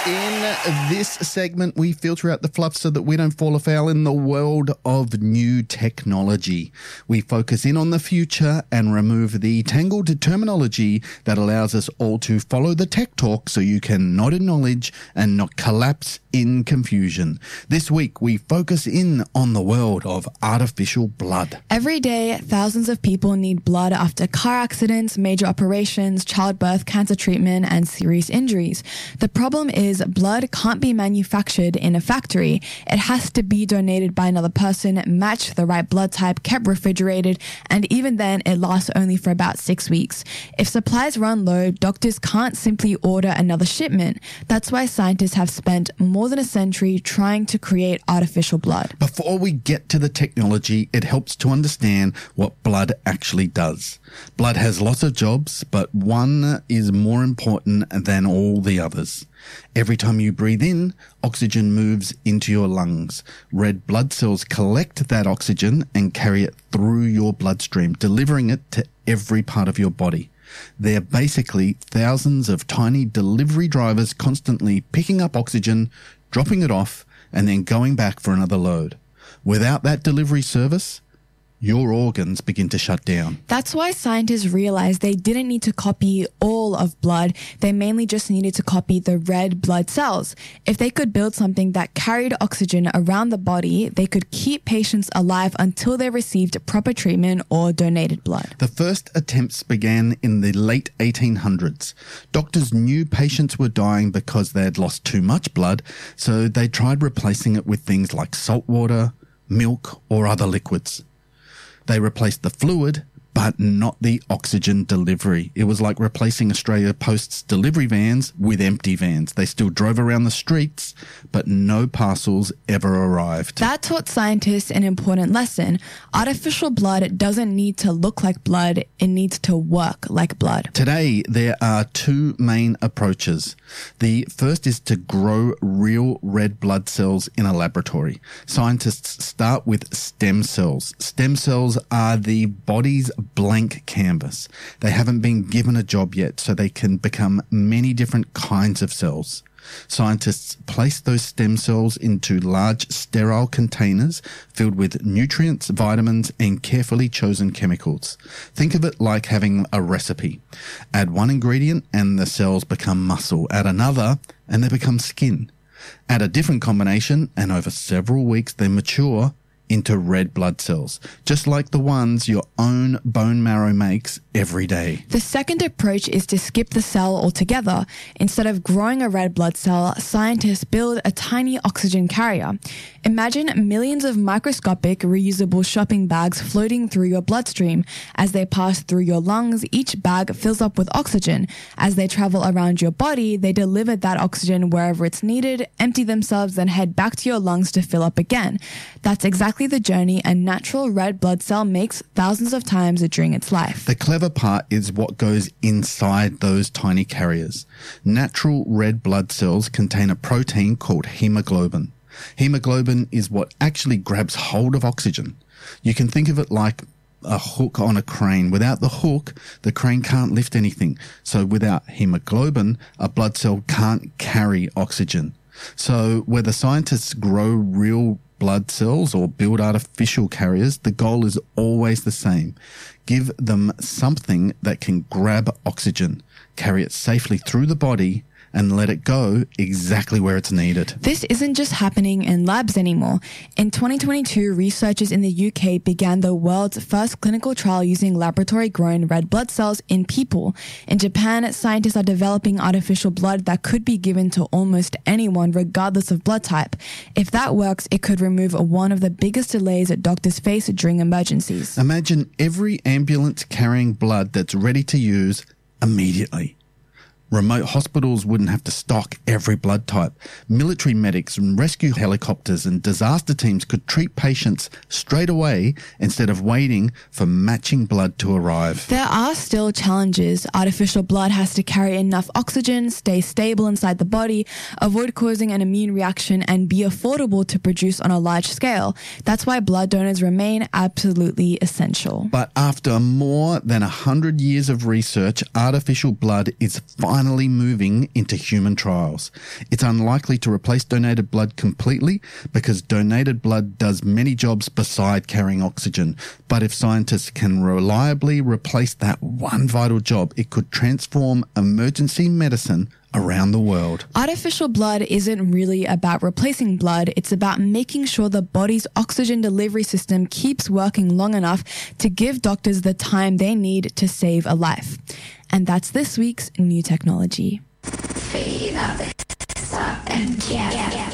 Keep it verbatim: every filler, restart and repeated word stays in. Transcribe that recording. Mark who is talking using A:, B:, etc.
A: In this segment, we filter out the fluff so that we don't fall afoul in the world of new technology. We focus in on the future and remove the tangled terminology that allows us all to follow the tech talk so you can nod in knowledge and not collapse in confusion. This week, we focus in on the world of artificial blood.
B: Every day, thousands of people need blood after car accidents, major operations, childbirth, cancer treatment, and serious injuries. The problem is blood can't be manufactured in a factory. It has to be donated by another person, matched the right blood type, kept refrigerated, and even then, it lasts only for about six weeks. If supplies run low, doctors can't simply order another shipment. That's why scientists have spent more than a century trying to create artificial blood.
A: Before we get to the technology, it helps to understand what blood actually does. Blood has lots of jobs, but one is more important than all the others. Every time you breathe in, oxygen moves into your lungs. Red blood cells collect that oxygen and carry it through your bloodstream, delivering it to every part of your body. They're basically thousands of tiny delivery drivers constantly picking up oxygen, dropping it off, and then going back for another load. Without that delivery service, your organs begin to shut down.
B: That's why scientists realized they didn't need to copy all of blood. They mainly just needed to copy the red blood cells. If they could build something that carried oxygen around the body, they could keep patients alive until they received proper treatment or donated blood.
A: The first attempts began in the late eighteen hundreds. Doctors knew patients were dying because they had lost too much blood, so they tried replacing it with things like salt water, milk, or other liquids. They replaced the fluid, but not the oxygen delivery. It was like replacing Australia Post's delivery vans with empty vans. They still drove around the streets, but no parcels ever arrived.
B: That taught scientists an important lesson. Artificial blood doesn't need to look like blood. It needs to work like blood.
A: Today, there are two main approaches. The first is to grow real red blood cells in a laboratory. Scientists start with stem cells. Stem cells are the body's blank canvas. They haven't been given a job yet, so they can become many different kinds of cells. Scientists place those stem cells into large sterile containers filled with nutrients, vitamins, and carefully chosen chemicals. Think of it like having a recipe. Add one ingredient and the cells become muscle. Add another and they become skin. Add a different combination and over several weeks they mature into red blood cells, just like the ones your own bone marrow makes every day.
B: The second approach is to skip the cell altogether. Instead of growing a red blood cell, scientists build a tiny oxygen carrier. Imagine millions of microscopic, reusable shopping bags floating through your bloodstream. As they pass through your lungs, each bag fills up with oxygen. As they travel around your body, they deliver that oxygen wherever it's needed, empty themselves, then head back to your lungs to fill up again. That's exactly the journey a natural red blood cell makes thousands of times during its life.
A: The clever part is what goes inside those tiny carriers. Natural red blood cells contain a protein called hemoglobin. Hemoglobin is what actually grabs hold of oxygen. You can think of it like a hook on a crane. Without the hook, the crane can't lift anything. So without hemoglobin, a blood cell can't carry oxygen. So whether scientists grow real blood cells or build artificial carriers, the goal is always the same. Give them something that can grab oxygen, carry it safely through the body, and let it go exactly where it's needed.
B: This isn't just happening in labs anymore. In twenty twenty-two, researchers in the U K began the world's first clinical trial using laboratory-grown red blood cells in people. In Japan, scientists are developing artificial blood that could be given to almost anyone regardless of blood type. If that works, it could remove one of the biggest delays that doctors face during emergencies.
A: Imagine every ambulance carrying blood that's ready to use immediately. Remote hospitals wouldn't have to stock every blood type. Military medics and rescue helicopters and disaster teams could treat patients straight away instead of waiting for matching blood to arrive.
B: There are still challenges. Artificial blood has to carry enough oxygen, stay stable inside the body, avoid causing an immune reaction, and be affordable to produce on a large scale. That's why blood donors remain absolutely essential.
A: But after more than a hundred years of research, artificial blood is finally finally moving into human trials. It's unlikely to replace donated blood completely because donated blood does many jobs beside carrying oxygen. But if scientists can reliably replace that one vital job, it could transform emergency medicine around the world.
B: Artificial blood isn't really about replacing blood. It's about making sure the body's oxygen delivery system keeps working long enough to give doctors the time they need to save a life. And that's this week's new technology.
C: Speed up this up and get, get, get.